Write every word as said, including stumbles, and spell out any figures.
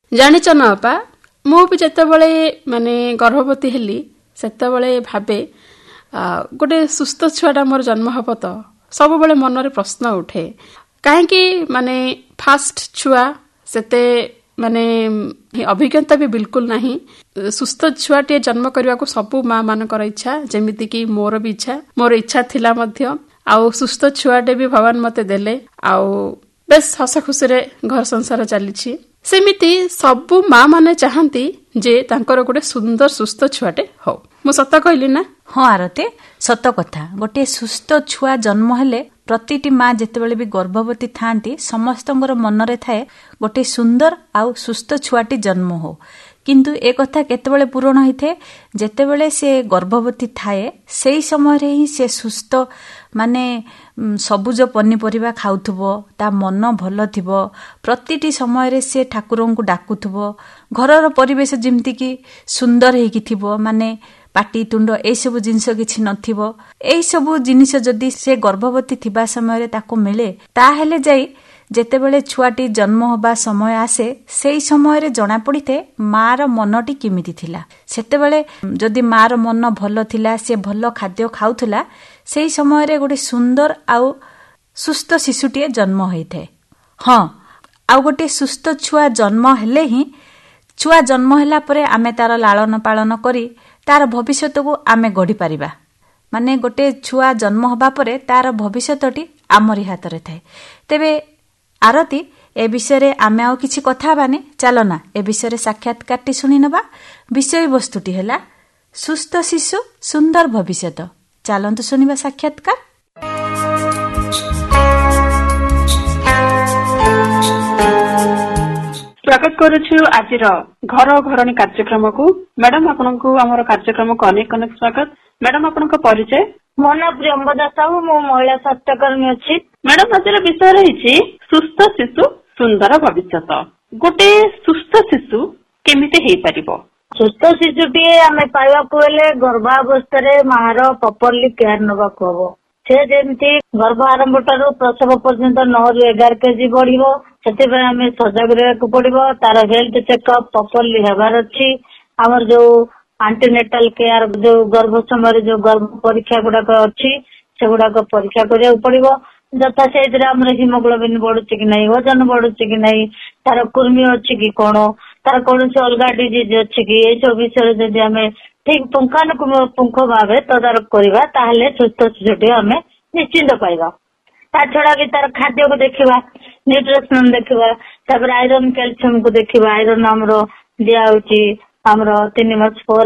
ଜାଣିଛ ନା ଅପା, ମୁଁ ବି ଯେତେବେଳେ ମାନେ ଗର୍ଭବତୀ ହେଲି ସେତେବେଳେ ଭାବେ ଗୋଟେ ସୁସ୍ଥ ଛୁଆଟା ମୋର ଜନ୍ମ ହବ ତ ସବୁବେଳେ ମନରେ ପ୍ରଶ୍ନ ଉଠେ କାହିଁକି ମାନେ ଫାଷ୍ଟ ଛୁଆ ସେତେ ମାନେ ଅଭିଜ୍ଞତା ବି ବିଲକୁଲ ନାହିଁ। ସୁସ୍ଥ ଛୁଆଟିଏ ଜନ୍ମ କରିବାକୁ ସବୁ ମା ମାନଙ୍କର ଇଚ୍ଛା, ଯେମିତିକି ମୋର ବି ଇଚ୍ଛା, ମୋର ଇଚ୍ଛା ଥିଲା ମଧ୍ୟ। ଆଉ ସୁସ୍ଥ ଛୁଆଟେ ବି ଭଗବାନ ମତେ ଦେଲେ, ଆଉ ବେଶ ହସ ଖୁସିରେ ଘର ସଂସାର ଚାଲିଛି। ସେମିତି ସବୁ ମା ମାନେ ଚାହାନ୍ତି ଯେ ତାଙ୍କର ଗୋଟେ ସୁନ୍ଦର ସୁସ୍ଥ ଛୁଆଟେ ହଉ। ମୁଁ ସତ କହିଲି ନା? ହଁ ଆରତି, ସତ କଥା। ଗୋଟିଏ ସୁସ୍ଥ ଛୁଆ ଜନ୍ମ ହେଲେ ପ୍ରତିଟି ମା ଯେତେବେଳେ ବି ଗର୍ଭବତୀ ଥାଆନ୍ତି ସମସ୍ତଙ୍କର ମନରେ ଥାଏ ଗୋଟିଏ ସୁନ୍ଦର ଆଉ ସୁସ୍ଥ ଛୁଆଟି ଜନ୍ମ ହଉ। କିନ୍ତୁ ଏ କଥା କେତେବେଳେ ପୂରଣ ହୋଇଥାଏ? ଯେତେବେଳେ ସେ ଗର୍ଭବତୀ ଥାଏ ସେଇ ସମୟରେ ହିଁ ସେ ସୁସ୍ଥ ମାନେ ସବୁଜ ପନିପରିବା ଖାଉଥିବ, ତା ମନ ଭଲ ଥିବ, ପ୍ରତିଟି ସମୟରେ ସେ ଠାକୁରଙ୍କୁ ଡାକୁଥିବ, ଘରର ପରିବେଶ ଯେମିତିକି ସୁନ୍ଦର ହେଇକି ଥିବ, ମାନେ ପାଟି ତୁଣ୍ଡ ଏଇସବୁ ଜିନିଷ କିଛି ନଥିବ। ଏଇସବୁ ଜିନିଷ ଯଦି ସେ ଗର୍ଭବତୀ ଥିବା ସମୟରେ ତାକୁ ମିଳେ, ତାହେଲେ ଯାଇ ଯେତେବେଳେ ଛୁଆଟି ଜନ୍ମ ହେବା ସମୟ ଆସେ ସେଇ ସମୟରେ ଜଣାପଡ଼ିଥାଏ ମାର ମନଟି କେମିତି ଥିଲା। ସେତେବେଳେ ଯଦି ମାର ମନ ଭଲ ଥିଲା, ସେ ଭଲ ଖାଦ୍ୟ ଖାଉଥିଲା, ସେଇ ସମୟରେ ଗୋଟେ ସୁନ୍ଦର ଆଉ ସୁସ୍ଥ ଶିଶୁଟିଏ ଜନ୍ମ ହୋଇଥାଏ। ହଁ, ଆଉ ଗୋଟେ ସୁସ୍ଥ ଛୁଆ ଜନ୍ମ ହେଲେ ହିଁ ଛୁଆ ଜନ୍ମ ହେଲା ପରେ ଆମେ ତାର ଲାଳନ ପାଳନ କରି ତାର ଭବିଷ୍ୟତକୁ ଆମେ ଗଢି ପାରିବା। ମାନେ ଗୋଟେ ଛୁଆ ଜନ୍ମ ହେବା ପରେ ତାର ଭବିଷ୍ୟତଟି ଆମରି ହାତରେ ଥାଏ। ତେବେ ଆରତି, ଏ ବିଷୟରେ ଆମେ ଆଉ କିଛି କଥା ହେବାନି? ଚାଲ ନା ଏ ବିଷୟରେ ସାକ୍ଷାତକାରଟି ଶୁଣି ନେବା। ବିଷୟବସ୍ତୁଟି ହେଲା ସୁସ୍ଥ ଶିଶୁ ସୁନ୍ଦର ଭବିଷ୍ୟତ। ଚାଲନ୍ତୁ ଶୁଣିବା ସାକ୍ଷାତକାର। ସ୍ୱାଗତ କରୁଛୁ ଆଜିର ଘର ଘରଣୀ କାର୍ଯ୍ୟକ୍ରମକୁ। ମ୍ୟାଡାମ, ଆପଣଙ୍କୁ ଆମର କାର୍ଯ୍ୟକ୍ରମକୁ ଅନେକ ଅନେକ ସ୍ୱାଗତ। ମ୍ୟାଡାମ, ଆପଣଙ୍କ ପରିଚୟ? ମୋ ନାଁ ପ୍ରିୟମ୍ବଦା ସାହୁ, ମୁଁ ମହିଳା ସ୍ୱାସ୍ଥ୍ୟକର୍ମୀ ଅଛି। ମ୍ୟାଡାମ, ଆଜିର ବିଷୟ ରହିଛି ସୁସ୍ଥ ଶିଶୁ ସୁନ୍ଦର ଭବିଷ୍ୟତ। ଗୋଟେ ସୁସ୍ଥ ଶିଶୁ କେମିତି ହେଇପାରିବ? ସୁସ୍ଥ ଶିଶୁଟିଏ ଆମେ ପାଇବାକୁ ହେଲେ ଗର୍ଭାବସ୍ଥାରେ ମାର ପ୍ରପରଲି କେୟାର ନେବାକୁ ହବ। ସେ ଯେମିତି ଗର୍ଭ ଆରମ୍ଭ ଠାରୁ ପ୍ରସବ ପର୍ଯ୍ୟନ୍ତ ନଅରୁ ଏଗାର କେଜି ବଢିବ, ସେଥିପାଇଁ ଆମେ ସଜାଗ ରହିବାକୁ ପଡିବ। ତାର ହେଲ୍ଥ ଚେକଅପ୍ ପ୍ରପରଲି ହେବାର ଅଛି। ଆମର ଯୋଉ ଆଣ୍ଟିନେଟାଲ କେୟାର, ଯୋଉ ଗର୍ଭ ସମୟରେ ଯୋଉ ଗର୍ଭ ପରୀକ୍ଷା ଗୁଡାକ ଅଛି ସେଗୁଡାକ ପରୀକ୍ଷା କରିବାକୁ ପଡିବ। ଯଥା ସେଇଥିରେ ଆମର ହିମୋଗ୍ଲୋବିନ ବଢୁଛି କି ନାହିଁ, ଓଜନ ବଢୁଛି କି ନାହିଁ, ତାର କୃମି ଅଛି କି କଣ, ତାର କୌଣସି ଅଲଗା ଡିଜିଜ ଅଛି କି, ଏଇସବୁ ବିଷୟରେ ଯଦି ଆମେ ଠିକ ପୁଙ୍ଖାନୁପୁଙ୍ଖ ଭାବେ ତଦାରଖ କରିବା ତାହେଲେ ସୁସ୍ଥ ଶିଶୁଟିଏ ଆମେ ନିଶ୍ଚିନ୍ତ ପାଇବା। ତା ଛଡା ବି ତାର ଖାଦ୍ୟକୁ ଦେଖିବା, ନ୍ୟୁଟ୍ରିସନ ଦେଖିବା, ତାପରେ ଆଇରନ୍ କ୍ୟାଲସିୟମ କୁ ଦେଖିବା। ଆଇରନ୍ ଆମର ଦିଆ ହଉଛି ଆମର ତିନି ମାସ ପରେ